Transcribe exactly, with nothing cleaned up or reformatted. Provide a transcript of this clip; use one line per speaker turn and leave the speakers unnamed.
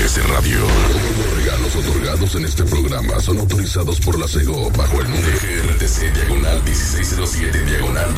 S Radio. Todos los regalos otorgados en este programa son autorizados por la SEGO bajo el número G R T C diagonal dieciséis cero siete diagonal